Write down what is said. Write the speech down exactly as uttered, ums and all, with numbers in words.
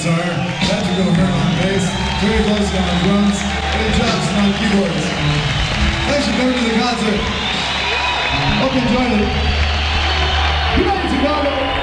guitar, Patrick O'Hearn on bass, Terry Blosky on drums, Eddie Johnson on keyboards. Thanks for coming to the concert. Hope you enjoyed it. Good night, Chicago.